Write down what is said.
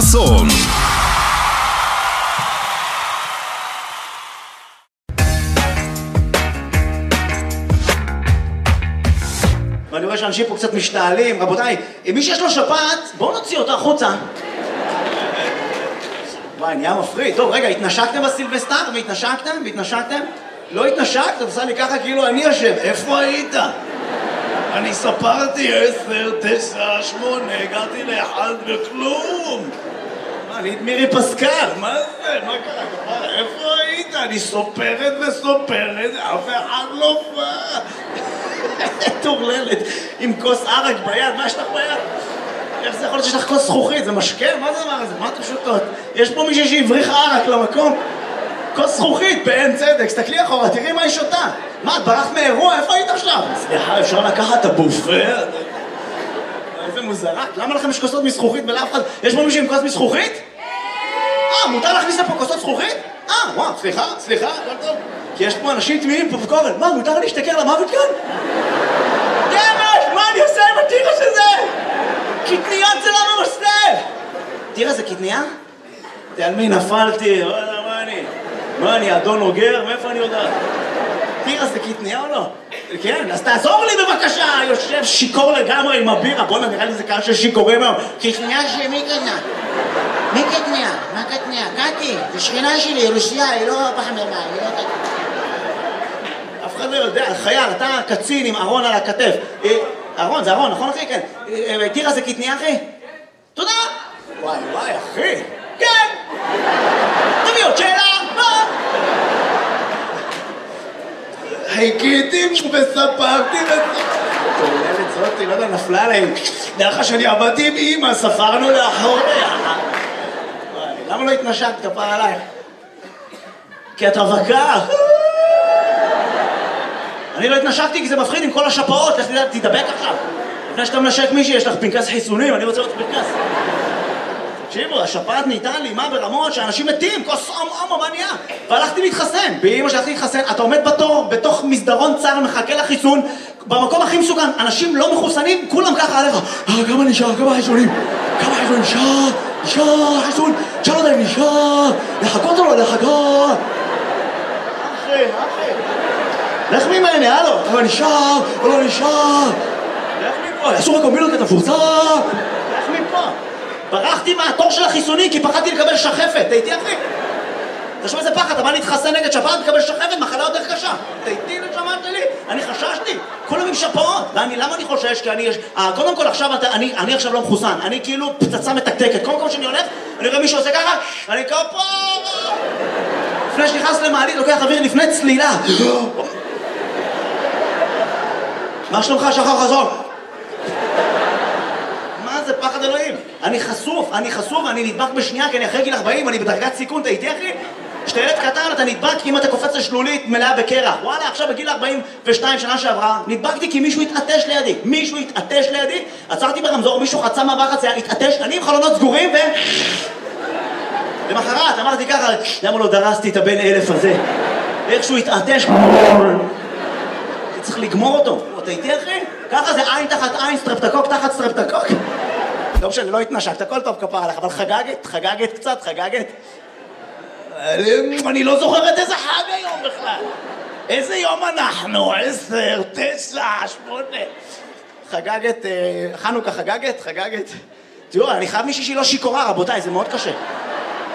חסון. ואני רואה שאנשים פה קצת משתעלים. רבותיי, מי שיש לו שפעת, בואו נוציא אותו החוצה. וואי, נהיה מפריד. טוב, רגע, התנשקתם בסילבסטר? והתנשקתם? לא התנשקת? עושה לי ככה כאילו אני אשם. איפה היית? אני ספרתי 10, 9, 8, הגעתי לאחד וכלום. אני את מירי פסקל, מה זה? מה קרה? איפה היית? אני סופרת, אף אחד לא בא. תורללת, עם כוס ערק ביד, מה יש לך ביד? איך זה יכול להיות שיש לך כוס זכוכית? זה משקה? מה זה הדבר הזה? מה אתם שותות? יש פה מישהו שהבריח ערק למקום? כוס זכוכית, באין צדק, סתכלי אחורה, תראי מה היא שותה. מה, את ברחת מאירוע? איפה היית עכשיו? סליחה, אפשר לקחת את הבופה? איזה מוזרה, למה לכם יש כוסות מזכוכית ולאף אחד? יש פה מישהו עם כוס מזכוכית? מותר להכניס לפה כוסות זכוכית? וואו, סליחה, הכל טוב. כי יש פה אנשים תמימים פופקורן. מה, מותר להשתכר למוות כאן? דמש, מה אני עושה עם הטירה שזה? קטניות זה לא ממסטף. טירה זה קטניה? על מי נפלתי? מה אני, אדון אוגר? מאיפה אני יודעת? טירה זה קטניה או לא? כן, אז תעזור לי בבקשה. יושב שיקור לגמרי עם הבירה. בוא'נה, נראה לי זה קהל של שיקורים היום. קטניה שמי קטנה? מי קטניה? מה קטניה? קטי, זה שכנה שלי, רוסיה, היא לא פחממה, היא לא קטניה. אף אחד לא יודע, חייל, אתה קצין עם ארון על הכתף. ארון, זה ארון, נכון אחי? כן. טירה זה קטניה אחי? תודה. וואי, אחי. כן. תביא עוד שאלה, מה? חיכיתי וספרתי תוללת זאתי, לא יודע, נפלה עליהם. דרך שאני עבדתי עם אמא, ספרנו לאחור ביחד. למה לא התנשקת כפר עלייך? כי את רווקה. אני לא התנשקתי כי זה מפחיד עם כל השפעות. לך תדבק עכשיו. לפני שאתה מנשק מישהי, יש לך פנקס חיסונים, אני רוצה עוד פנקס. תקשיבו, השפעת נהייתה לי, מה ברמות שאנשים מתים, כוס מה נהיה? והלכתי להתחסן. באמא שהלכתי להתחסן, אתה עומד בתור, בתוך מסדרון צר, מחכה לחיסון, במקום הכי מסוכן, אנשים לא מחוסנים, כולם ככה עליך. כמה נשאר, כמה חיסונים? נשאר, חיסון, תשאל אותם, נשאר, לחכות או לא לחכות? אחי, לך ממני, הלו, אבל נשאר או לא נשאר? לך מפה, אסור הקומבינות את הפורצה. לך מפה. ברחתי מהתור של החיסוני כי פחדתי לקבל שחפת, תהייתי אחי? תשמע איזה פחד, אתה בא להתחסן נגד שפעת לקבל שחפת, מחלה יותר קשה. תהייתי לשמעת שלי, אני חששתי, כולם עם שפעות. למה אני חושש? כי אני יש... קודם כל עכשיו, אני עכשיו לא מחוסן, אני כאילו פצצה מתקתקת. קודם כל שאני הולך, אני רואה מישהו עושה ככה, אני כפה... לפני שנכנס למעלית, לוקח אוויר לפני צלילה. מה שלומך, שחר חזון? זה פחד אלוהים. אני חשוף, אני נדבק בשנייה, כי אני אחרי גיל 40, אני בדרגת סיכון, אתה איתי אחי? כשאתה ילד קטן, אתה נדבק אם אתה קופץ לשלולית מלאה בקרח. וואלה, עכשיו בגיל 42 שנה שעברה, נדבקתי כי מישהו התעטש לידי, עצרתי ברמזור, מישהו חצה מעבר חצייה, התעטש, אני עם חלונות סגורים למחרת, אמרתי ככה, למה לא דרסתי את הבן 1000 הזה? איכשהו התעטש, צריך לגמור אותו. אתה איתי אחי? ככה זה עין תחת עין, סטרפטקוק תחת סטרפטקוק. לא משנה, לא התנשקת, הכל טוב כפר עליך, אבל חגגת קצת. אני לא זוכרת איזה חג היום בכלל. איזה יום אנחנו? 10, 9, 8. חגגת, חנוכה חגגת. תראו, אני חייב מישהי שהיא לא שיקורה, רבותיי, זה מאוד קשה.